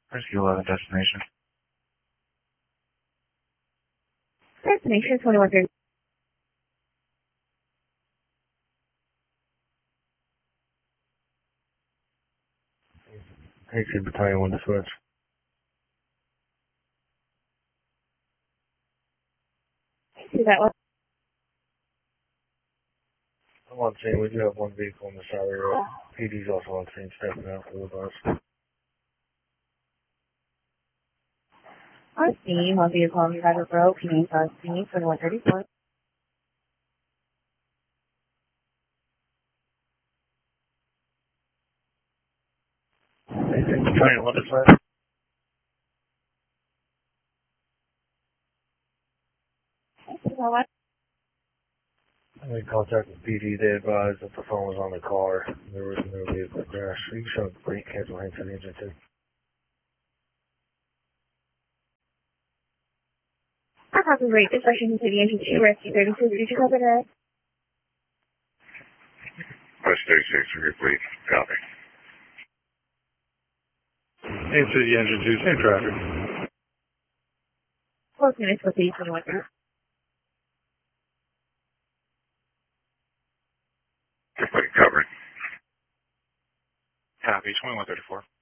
Rescue 11 destination. Destination 2130. Hatred Battalion 1 to switch. See that one. I'm on scene. We do have one vehicle in the side area. PD's also on scene, stepping out for the bus. On scene, one vehicle on Driver Row, PD's on scene, 2134. Hatred Battalion 1 to switch. See that one. I made contact with PD. They advised that the phone was on the car. There was no vehicle crash. You can show brake cancel hands for the engine too. Our copy rate is rushing to the engine 2, rescue 32. Did you copy that? West 36, repeat. Copy. Answer the engine 2, same traffic. 4 minutes with the 2130. Everybody covering. Copy, 2134.